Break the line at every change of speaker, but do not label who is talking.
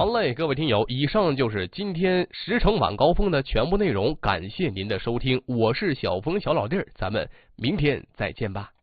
好嘞，各位听友，以上就是今天10城晚高峰的全部内容，感谢您的收听，我是小峰小老弟儿，咱们明天再见吧。